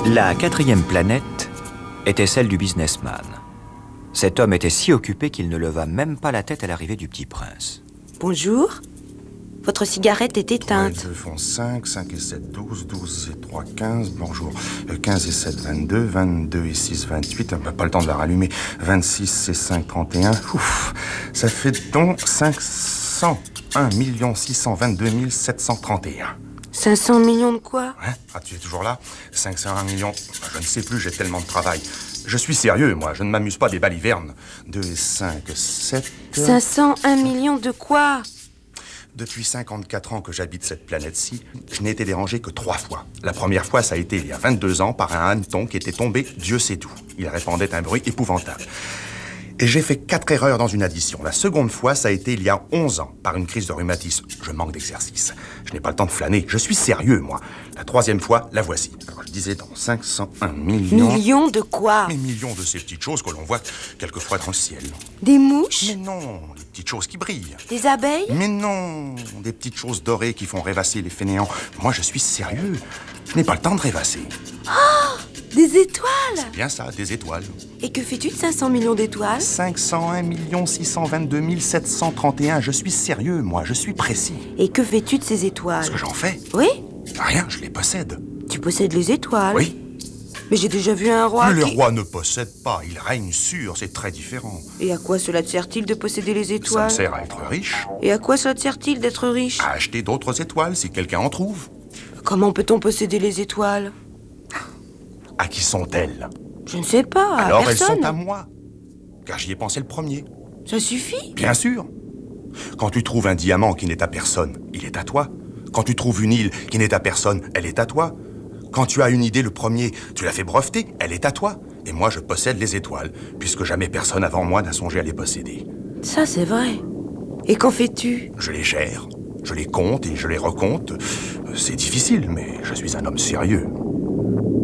La quatrième planète était celle du businessman. Cet homme était si occupé qu'il ne leva même pas la tête à l'arrivée du petit prince. Bonjour. Votre cigarette est 3 et éteinte. 2 font 5, 5 et 7, 12, 12 et 3, 15, bonjour. 15 et 7, 22, 22 et 6, 28, pas le temps de la rallumer. 26 et 5, 31, ouf, ça fait donc 501 622 731. 500 millions de quoi? Hein? Ah, tu es toujours là? 501 millions, je ne sais plus, j'ai tellement de travail. Je suis sérieux, moi, je ne m'amuse pas des balivernes. 2 et 5, 7... 501 millions de quoi? Depuis 54 ans que j'habite cette planète-ci, je n'ai été dérangé que 3 fois. La première fois, ça a été il y a 22 ans par un hanneton qui était tombé, Dieu sait d'où. Il répandait un bruit épouvantable. Et j'ai fait 4 erreurs dans une addition. La seconde fois, ça a été il y a 11 ans, par une crise de rhumatisme. Je manque d'exercice. Je n'ai pas le temps de flâner. Je suis sérieux, moi. La troisième fois, la voici. Alors, je disais dans 501 millions... Millions de quoi? Mais millions de ces petites choses que l'on voit quelquefois dans le ciel. Des mouches? Mais non, des petites choses qui brillent. Des abeilles? Mais non, des petites choses dorées qui font rêvasser les fainéants. Moi, je suis sérieux. Je n'ai pas le temps de rêvasser. Oh! Des étoiles? Bien ça, des étoiles. Et que fais-tu de 500 millions d'étoiles? 501 622 731. Je suis sérieux, moi, je suis précis. Et que fais-tu de ces étoiles? Ce que j'en fais? Oui? Rien, je les possède. Tu possèdes les étoiles? Oui. Mais j'ai déjà vu un roi Mais le qui... roi ne possède pas, il règne sur, c'est très différent. Et à quoi cela te sert-il de posséder les Ça me étoiles? sert à être riche, Et à quoi cela te sert-il d'être riche? à acheter d'autres étoiles si quelqu'un en trouve. Comment peut-on posséder les étoiles? À qui sont-elles? Je ne sais pas, Alors à personne. elles sont à moi, car j'y ai pensé le premier. Ça suffit? Bien sûr. Quand tu trouves un diamant qui n'est à personne, il est à toi. Quand tu trouves une île qui n'est à personne, elle est à toi. Quand tu as une idée le premier, tu l'as fait breveter, elle est à toi. Et moi, je possède les étoiles, puisque jamais personne avant moi n'a songé à les posséder. Ça, c'est vrai. Et qu'en fais-tu? Je les gère, je les compte et je les recompte. C'est difficile, mais je suis un homme sérieux.